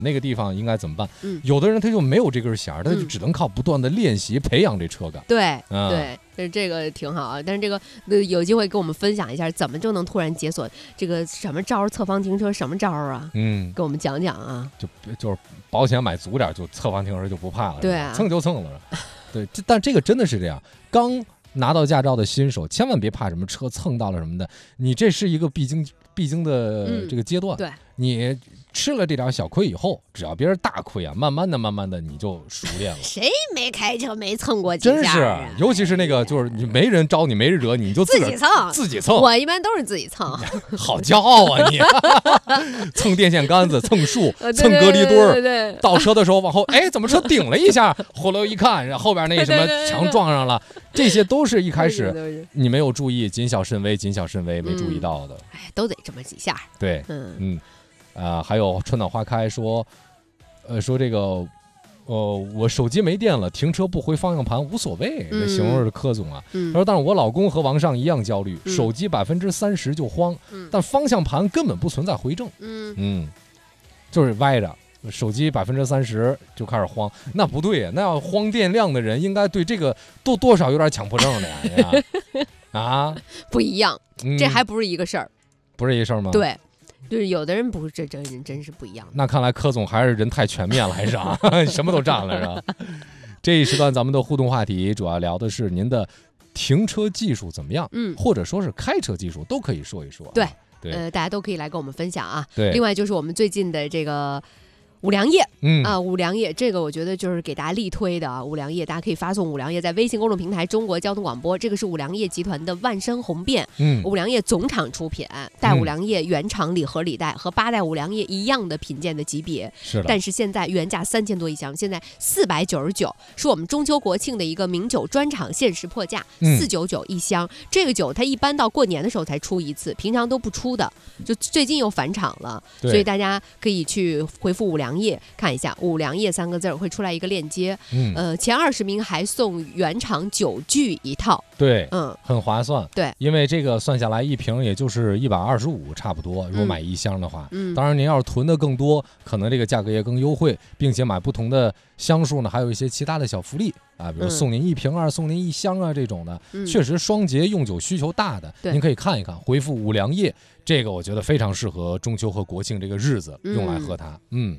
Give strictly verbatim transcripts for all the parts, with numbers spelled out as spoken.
那个地方应该怎么办？ 嗯， 有的人他就没有这根弦，他就只能靠不断的练习培养这车感。 对、 嗯、 对，这这个挺好啊。但是这个有机会跟我们分享一下，怎么就能突然解锁这个什么招侧方停车什么招啊？嗯，跟我们讲讲啊。 就就是保险买足点，就侧方停车就不怕了。 对啊， 蹭就蹭了。对，这但这个真的是这样。刚拿到驾照的新手，千万别怕什么车蹭到了什么的，你这是一个必经必经的这个阶段。 嗯、对， 你吃了这点小亏以后，只要别人大亏啊，慢慢的、慢慢的你就熟练了。 谁没开车没蹭过几下、啊？ 真是，尤其是那个，就是你没人招你，没人惹你，你就自己蹭， 自己蹭。 我一般都是自己蹭。 好骄傲啊你！蹭电线杆子，蹭树， 呃、 蹭隔离墩儿。 对对对对， 倒车的时候往后，哎，怎么车顶了一下？后来一看，然后后边那什么墙撞上了，对对对对，这些都是一开始你没有注意，谨小慎微，谨小慎微，没注意到的。 哎、嗯，都得这么几下。 对，嗯嗯。啊、呃，还有春暖花开说，呃，说这个，呃，我手机没电了，停车不回方向盘无所谓。这、嗯、形容是柯总啊。嗯、他说，但是我老公和王上一样焦虑，嗯、手机百分之三十就慌、嗯，但方向盘根本不存在回正。嗯嗯，就是歪着，手机百分之三十就开始慌，那不对呀，那要慌电量的人应该对这个多多少有点强迫症的呀。啊， 不一样、嗯，这还不是一个事儿， 不是一个事儿吗？ 对。就是有的人不是，这真人真是不一样的。 那看来柯总还是人太全面了，还是啊，什么都占了是吧？这一时段咱们的互动话题主要聊的是您的停车技术怎么样，嗯，或者说是开车技术都可以说一说、啊。 对， 对， 呃，大家都可以来跟我们分享啊。 对， 另外就是我们最近的这个。五粮液， 嗯啊，五粮液这个我觉得就是给大家力推的啊。五粮液大家可以发送五粮液在微信公众平台中国交通广播，这个是五粮液集团的万参红遍，嗯，五粮液总厂出品，带五粮液原厂礼盒礼袋和八代五粮液一样的品鉴的级别， 是的。 但是现在原价三千多一箱，现在四百九十九，是我们中秋国庆的一个名酒专场限时破价，四九九一箱。这个酒它一般到过年的时候才出一次，平常都不出的，就最近又返场了，所以大家可以去回复五粮液看一下。五粮液三个字会出来一个链接，嗯，呃，前二十名还送原厂酒具一套， 对，嗯，很划算， 对， 因为这个算下来一瓶也就是一百二十五差不多，如果买一箱的话，嗯，当然您要是囤的更多，可能这个价格也更优惠，并且买不同的箱数呢，还有一些其他的小福利啊，比如送您一瓶啊，嗯、送您一箱啊这种的，嗯、确实双节用酒需求大的，您可以看一看，回复五粮液。这个我觉得非常适合中秋和国庆这个日子用来喝它。嗯，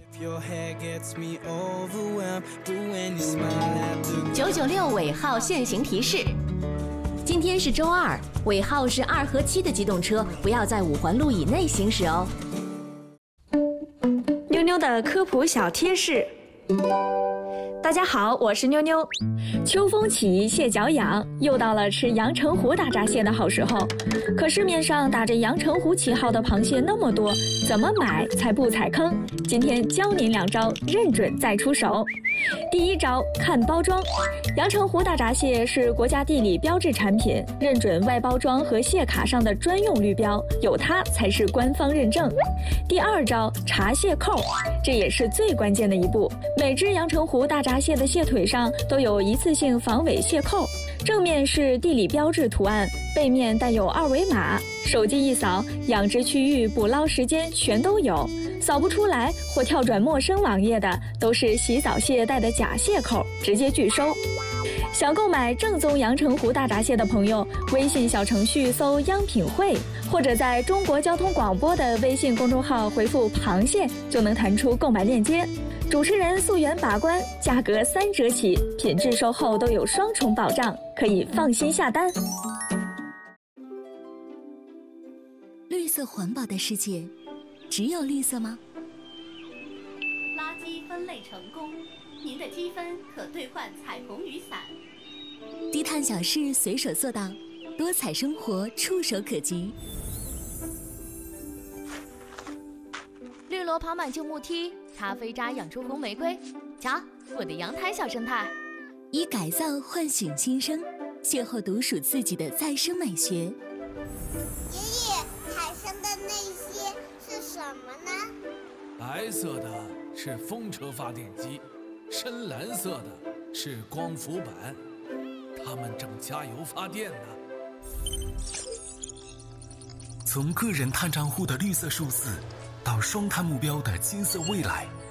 九九六尾号限行提示：今天是周二，尾号是二和七的机动车不要在五环路以内行驶哦。 妞妞的科普小贴士。大家好，我是妞妞。秋风起，蟹脚痒，又到了吃阳澄湖大闸蟹的好时候。可市面上打着阳澄湖旗号的螃蟹那么多，怎么买才不踩坑？今天教您两招，认准再出手。第一招，看包装。阳澄湖大闸蟹是国家地理标志产品，认准外包装和蟹卡上的专用绿标，有它才是官方认证。第二招，查蟹扣，这也是最关键的一步。每只阳澄湖大闸蟹的蟹腿上都有一次性防伪蟹扣，正面是地理标志图案，背面带有二维码，手机一扫，养殖区域、捕捞时间全都有。扫不出来或跳转陌生网页的，都是洗澡蟹带的假蟹扣，直接拒收。想购买正宗阳澄湖大闸蟹的朋友，微信小程序搜“央品汇”，或者在中国交通广播的微信公众号回复“螃蟹”，就能弹出购买链接。主持人溯源把关，价格三折起，品质售后都有双重保障，可以放心下单。 绿色环保的世界，只有绿色吗？ 垃圾分类成功，您的积分可兑换彩虹雨伞。 低碳小事随手做到，多彩生活触手可及。 绿萝跑满旧木梯，咖啡渣养出红玫瑰。瞧，我的阳台小生态。 以改造唤醒新生，邂逅独属自己的再生美学。爷爷，海上的那些是什么呢？ 白色的是风车发电机，深蓝色的是光伏板，它们正加油发电呢。 从个人碳账户的绿色数字，到双碳目标的金色未来，